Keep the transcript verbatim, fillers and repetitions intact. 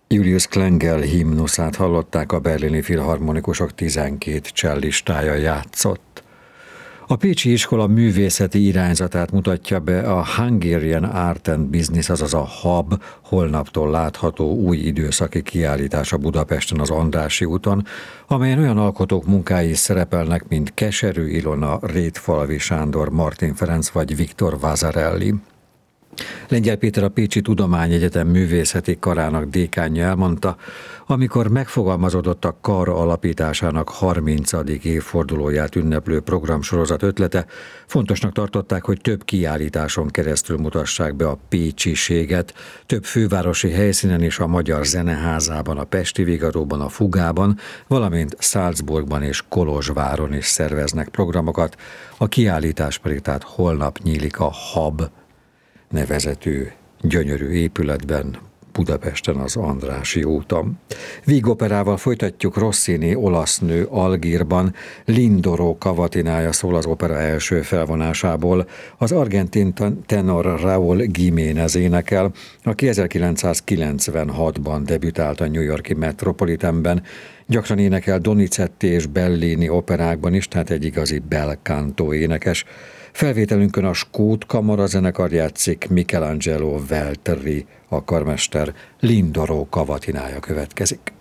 Julius Klengel himnuszát hallották, a berlini filharmonikusok tizenkét cellistája játszott. A pécsi iskola művészeti irányzatát mutatja be a Hungarian Art and Business, azaz a hab holnaptól látható új időszaki kiállítása Budapesten az Andrássy úton, amelyen olyan alkotók munkái szerepelnek, mint Keserű Ilona, Rétfalvi Sándor, Martin Ferenc vagy Viktor Vazarelli. Lengyel Péter, a Pécsi Tudományegyetem művészeti karának dékánja elmondta, amikor megfogalmazódott a kar alapításának harmincadik évfordulóját ünneplő programsorozat ötlete, fontosnak tartották, hogy több kiállításon keresztül mutassák be a pécsiséget, több fővárosi helyszínen és a Magyar Zeneházában, a Pesti Vigadóban, a Fugában, valamint Salzburgban és Kolozsváron is szerveznek programokat. A kiállítás pedig tehát holnap nyílik a hab nevezetű gyönyörű épületben, Budapesten az Andrássy úton. Vígoperával folytatjuk. Rossini olasznő Algírban, Lindoro kavatinája szól az opera első felvonásából. Az argentin tenor Raúl Giménez énekel, aki ezerkilencszázkilencvenhatban debütált a New York-i Metropolitanben. Gyakran énekel Donizetti és Bellini operákban is, tehát egy igazi bel canto énekes. Felvételünkön a Skót Kamara zenekar játszik, Michelangelo Veltri a karmester, Lindoro kavatinája következik.